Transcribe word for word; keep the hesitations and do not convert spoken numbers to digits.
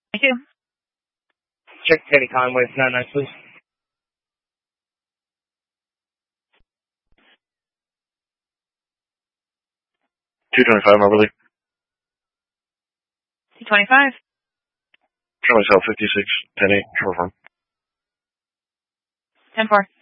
Thank you. Check Teddy Conway, nine nine, please. two twenty-five, Moberly. two twenty-five. Charlie Cell fifty-six, ten eight, short form. ten four.